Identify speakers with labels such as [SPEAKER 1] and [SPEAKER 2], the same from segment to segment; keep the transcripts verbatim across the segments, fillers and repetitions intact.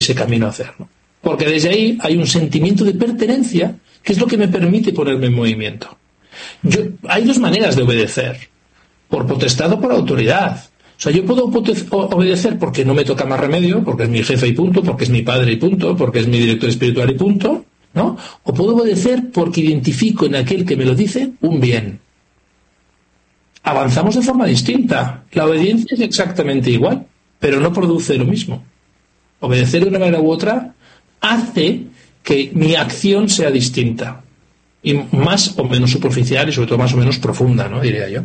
[SPEAKER 1] ese camino a hacer, ¿no? Porque desde ahí hay un sentimiento de pertenencia que es lo que me permite ponerme en movimiento. Yo, hay dos maneras de obedecer, por potestad o por autoridad. O sea, yo puedo obedecer porque no me toca más remedio, porque es mi jefe y punto, porque es mi padre y punto, porque es mi director espiritual y punto, ¿no? O puedo obedecer porque identifico en aquel que me lo dice un bien. Avanzamos de forma distinta. La obediencia es exactamente igual, pero no produce lo mismo. Obedecer de una manera u otra hace que mi acción sea distinta y más o menos superficial y sobre todo más o menos profunda, ¿no? Diría yo.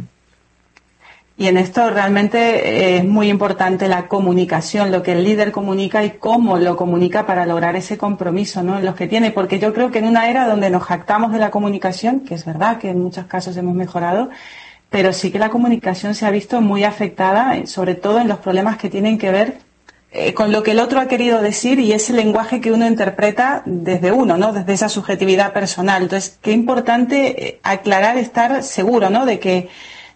[SPEAKER 2] Y en esto realmente es muy importante la comunicación, lo que el líder comunica y cómo lo comunica para lograr ese compromiso, ¿no? En los que tiene, porque yo creo que en una era donde nos jactamos de la comunicación, que es verdad que en muchos casos hemos mejorado, pero sí que la comunicación se ha visto muy afectada, sobre todo en los problemas que tienen que ver eh, con lo que el otro ha querido decir y ese lenguaje que uno interpreta desde uno, ¿no? Desde esa subjetividad personal. Entonces, qué importante eh, aclarar, estar seguro, ¿no? De que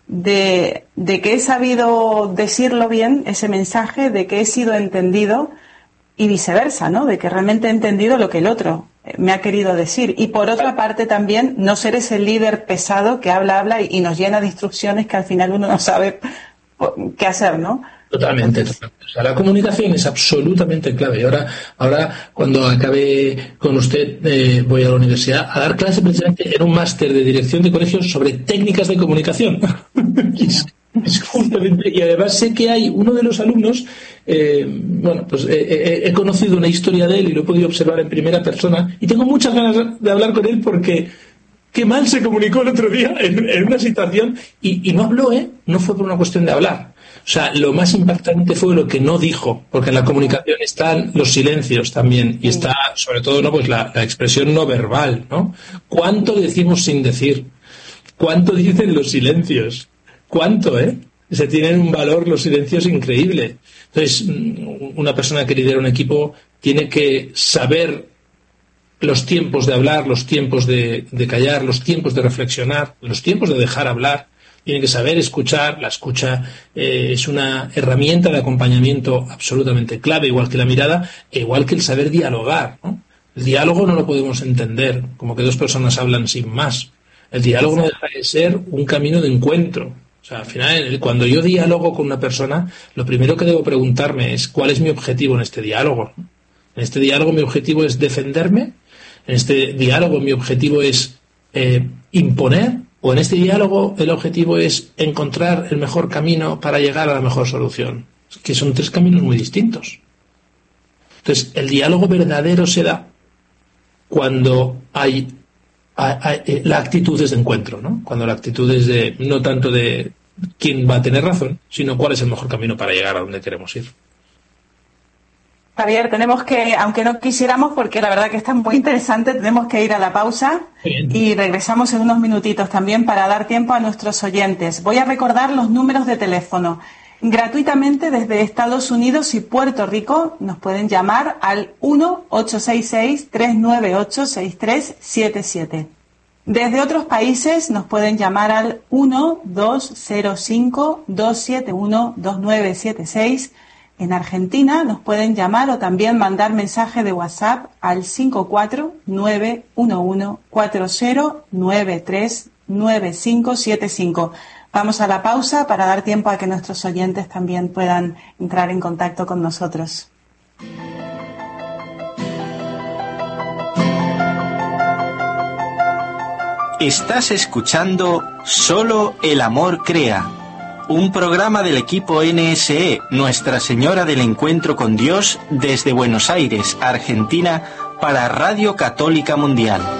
[SPEAKER 2] De, de que he sabido decirlo bien, ese mensaje, de que he sido entendido y viceversa, ¿no? De que realmente he entendido lo que el otro me ha querido decir. Y por otra parte también no ser ese líder pesado que habla, habla y, y nos llena de instrucciones que al final uno no sabe qué hacer, ¿no?
[SPEAKER 1] Totalmente, totalmente. O sea, la comunicación es absolutamente clave. Y ahora, ahora cuando acabe con usted, eh, voy a la universidad a dar clase precisamente en un máster de dirección de colegios sobre técnicas de comunicación. es, es justamente, y además sé que hay uno de los alumnos, eh, bueno, pues eh, eh, he conocido una historia de él y lo he podido observar en primera persona y tengo muchas ganas de hablar con él porque qué mal se comunicó el otro día en, en una situación y, y no habló, ¿eh? No fue por una cuestión de hablar. O sea, lo más impactante fue lo que no dijo, porque en la comunicación están los silencios también y está, sobre todo, no, pues la, la expresión no verbal, ¿no? ¿Cuánto decimos sin decir? ¿Cuánto dicen los silencios? ¿Cuánto, eh? Se tienen un valor los silencios increíble. Entonces, una persona que lidera un equipo tiene que saber los tiempos de hablar, los tiempos de, de callar, los tiempos de reflexionar, los tiempos de dejar hablar. Tiene que saber escuchar. La escucha eh, es una herramienta de acompañamiento absolutamente clave, igual que la mirada, e igual que el saber dialogar, ¿no? El diálogo no lo podemos entender como que dos personas hablan sin más. El diálogo no deja de ser un camino de encuentro. O sea, al final, cuando yo dialogo con una persona, lo primero que debo preguntarme es ¿cuál es mi objetivo en este diálogo? En este diálogo mi objetivo es defenderme. En este diálogo mi objetivo es eh, imponer. O en este diálogo el objetivo es encontrar el mejor camino para llegar a la mejor solución, que son tres caminos muy distintos. Entonces, el diálogo verdadero se da cuando hay, hay, hay la actitud es de encuentro, ¿no? Cuando la actitud es de no tanto de quién va a tener razón, sino cuál es el mejor camino para llegar a donde queremos ir.
[SPEAKER 2] Javier, tenemos que, aunque no quisiéramos, porque la verdad que está muy interesante, tenemos que ir a la pausa y regresamos en unos minutitos también para dar tiempo a nuestros oyentes. Voy a recordar los números de teléfono. Gratuitamente desde Estados Unidos y Puerto Rico nos pueden llamar al uno ocho seis seis, tres nueve ocho, seis tres siete siete. Desde otros países nos pueden llamar al uno dos cero cinco, dos siete uno, dos nueve siete seis. En Argentina nos pueden llamar o también mandar mensaje de WhatsApp al cinco cuatro nueve uno uno cuatro cero nueve tres nueve cinco siete cinco. Vamos a la pausa para dar tiempo a que nuestros oyentes también puedan entrar en contacto con nosotros.
[SPEAKER 3] Estás escuchando Solo el Amor Crea, un programa del equipo N S E, Nuestra Señora del Encuentro con Dios, desde Buenos Aires, Argentina, para Radio Católica Mundial.